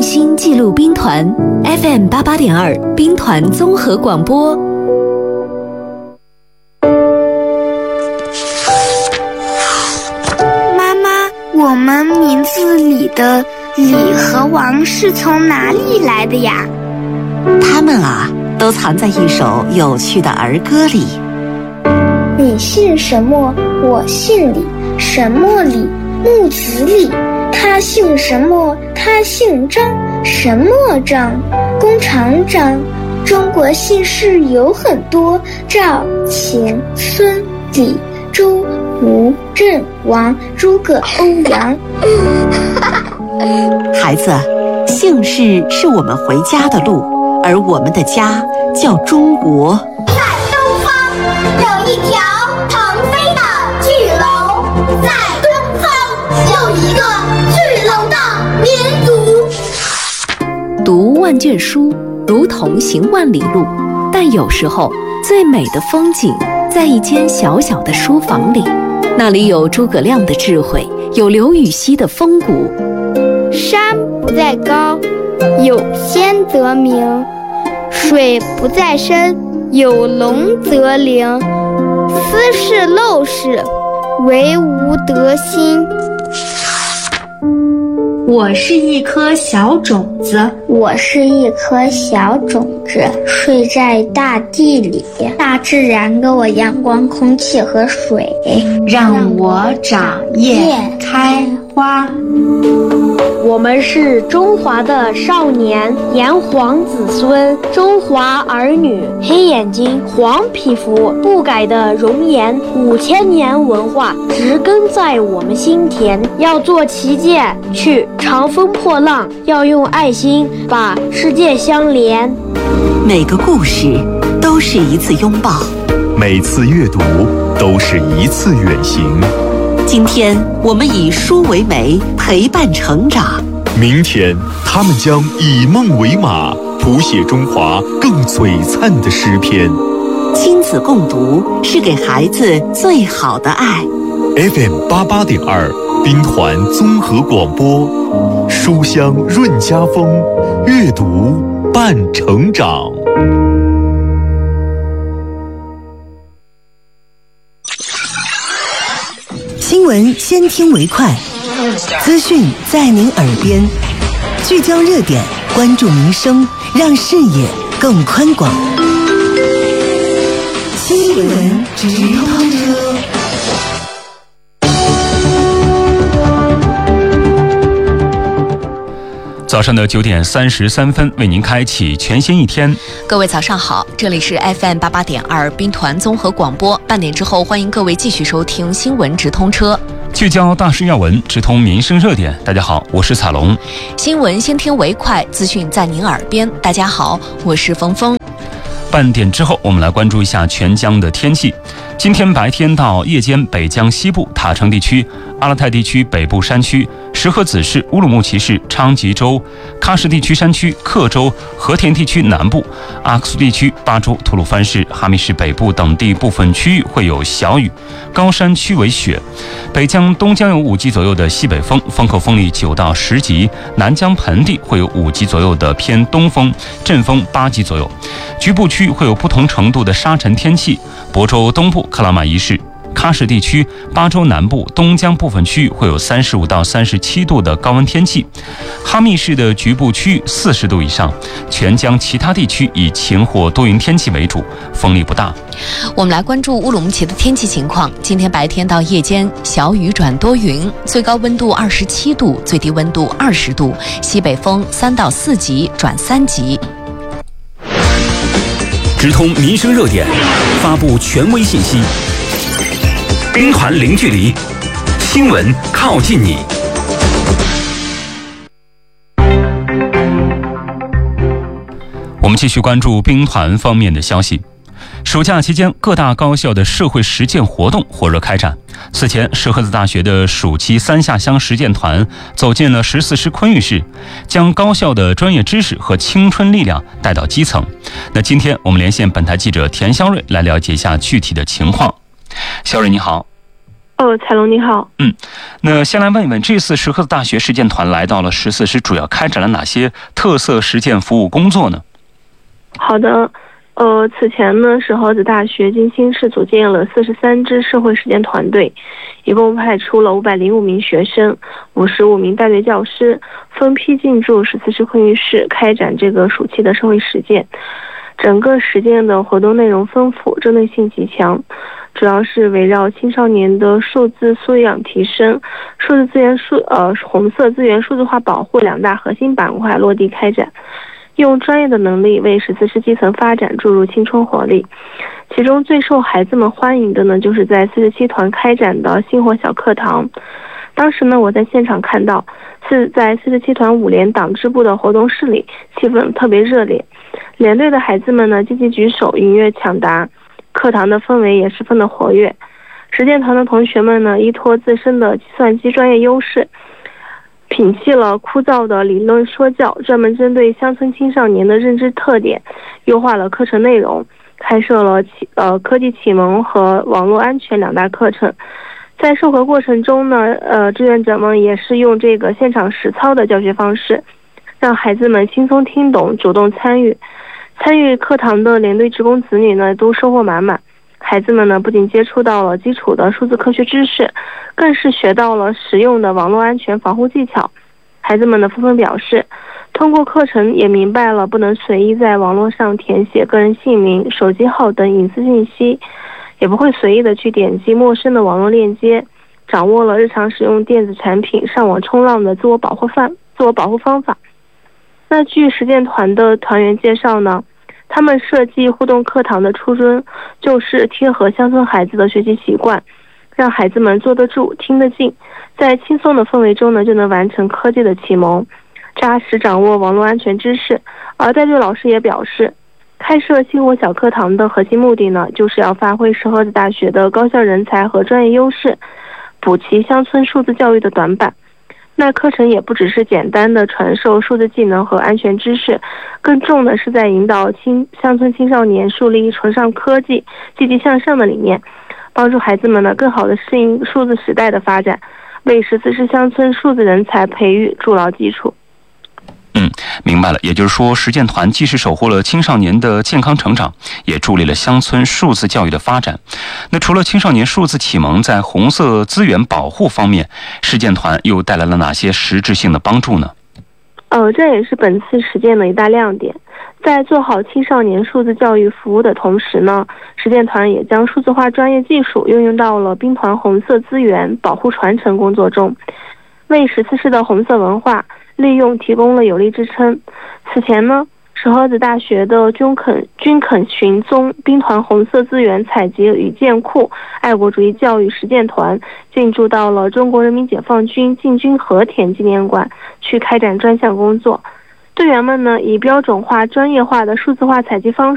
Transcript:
心记录兵团 FM 88.2兵团综合广播。 妈妈，我们名字里的李和王是从哪里来的呀？ 他们啊，都藏在一首有趣的儿歌里。 你姓什么？我姓李。什么李？木子李。他姓什么？他姓张。什么张？弓长张。中国姓氏有很多，赵、秦、孙、李、周、吴、郑、王、诸葛、欧阳。 孩子，姓氏是我们回家的路，而我们的家叫中国。 在东方有一条腾飞的巨龙，在东方有一个巨龙的民族。 读万卷书，如同行万里路，但有时候最美的风景在一间小小的书房里，那里有诸葛亮的智慧，有刘禹锡的风骨。 山不在高，有仙则名；水不在深，有龙则灵。斯是陋室，惟吾德馨。 我是一颗小种子， 我是一颗小种子，睡在大地里。大自然给我阳光、空气和水， 让我长叶开花。 我们是中华的少年，炎黄子孙，中华儿女，黑眼睛，黄皮肤，不改的容颜，5000年文化植根在我们心田。要做旗舰，去长风破浪，要用爱心把世界相连。 每个故事都是一次拥抱， 每次阅读都是一次远行。 今天我们以书为媒，陪伴成长。 明天他们将以梦为马，谱写中华更璀璨的诗篇。 亲子共读是给孩子最好的爱。 FM 88.2兵团综合广播，书香润家风，阅读伴成长。 新闻先听为快，资讯在您耳边，聚焦热点，关注民生，让视野更宽广。新闻直通车。 早上的9点33分，为您开启全新一天。 各位早上好，这里是 FM 88.2兵团综合广播。半点之后，欢迎各位继续收听新闻直通车， 聚焦大事要闻，直通民生热点。大家好，我是彩龙。 新闻先听为快，资讯在您耳边。大家好，我是峰峰。 半点之后，我们来关注一下全疆的天气。今天白天到夜间，北疆西部、塔城地区、阿勒泰地区北部山区、石河子市、乌鲁木齐市、昌吉州、喀什地区山区、克州、和田地区南部、阿克苏地区、巴州、吐鲁番市、哈密市北部等地部分区域会有小雨，高山区为雪。北疆、东疆有5级左右的西北风，风口风力9到10级；南疆盆地会有5级左右的偏东风，阵风8级左右。局部区会有不同程度的沙尘天气。亳州东部、克拉玛依市、喀什地区、巴州南部、东疆部分区域会有35到37度的高温天气，哈密市的局部区域40度以上，全疆其他地区以晴或多云天气为主，风力不大。 我们来关注乌鲁木齐的天气情况。今天白天到夜间小雨转多云，最高温度27度，最低温度20度，西北风3到4级转3级。 直通民生热点，发布权威信息，兵团零距离，新闻靠近你。 我们继续关注兵团方面的消息。暑假期间，各大高校的社会实践活动火热开展。此前，石河子大学的暑期3下乡实践团走进了14师昆玉市，将高校的专业知识和青春力量带到基层。那今天我们连线本台记者田肖瑞来了解一下具体的情况。肖瑞你好。 彩龙你好。 那先来问一问，这次石河子大学实践团来到了14师，主要开展了哪些特色实践服务工作呢？ 好的，此前呢，石河子大学经新市组建了43支社会实践团队，一共派出了505名学生、55名带队教师，分批进驻14师昆玉市，开展这个暑期的社会实践。整个实践的活动内容丰富，针对性极强，主要是围绕青少年的数字素养提升、红色资源数字化保护2大核心板块落地开展，用专业的能力为14师基层发展注入青春活力。其中最受孩子们欢迎的呢，就是在47团开展的星火小课堂。当时呢，我在现场看到是在47团5连党支部的活动室里，气氛特别热烈，连队的孩子们呢积极举手，踊跃抢答，课堂的氛围也十分的活跃。实践团的同学们呢，依托自身的计算机专业优势，摒弃了枯燥的理论说教，专门针对乡村青少年的认知特点，优化了课程内容，开设了科技启蒙和网络安全2大课程。在授课过程中呢，志愿者们也是用这个现场实操的教学方式，让孩子们轻松听懂，主动参与。参与课堂的连队职工子女呢，都收获满满。孩子们呢，不仅接触到了基础的数字科学知识，更是学到了实用的网络安全防护技巧。孩子们呢，纷纷表示，通过课程也明白了不能随意在网络上填写个人姓名、手机号等隐私信息，也不会随意的去点击陌生的网络链接，掌握了日常使用电子产品、上网冲浪的自我保护方法。那据实践团的团员介绍呢，他们设计互动课堂的初衷就是贴合乡村孩子的学习习惯，让孩子们坐得住、听得进，在轻松的氛围中呢，就能完成科技的启蒙，扎实掌握网络安全知识。而带队老师也表示，开设星火小课堂的核心目的呢，就是要发挥石河子大学的高校人才和专业优势，补齐乡村数字教育的短板。那课程也不只是简单的传授数字技能和安全知识，更重的是在引导乡村青少年树立崇尚科技、积极向上的理念，帮助孩子们呢更好的适应数字时代的发展，为14师乡村数字人才培育筑牢基础。 明白了。也就是说，实践团既是守护了青少年的健康成长，也助力了乡村数字教育的发展。那除了青少年数字启蒙，在红色资源保护方面，实践团又带来了哪些实质性的帮助呢？ 这也是本次实践的一大亮点。在做好青少年数字教育服务的同时呢，实践团也将数字化专业技术运用到了兵团红色资源保护传承工作中，为14师的红色文化利用提供了有力支撑。此前呢，石河子大学的军垦寻踪兵团红色资源采集与建库爱国主义教育实践团进驻到了中国人民解放军进军和田纪念馆去开展专项工作。队员们呢，以标准化、专业化的数字化采集方式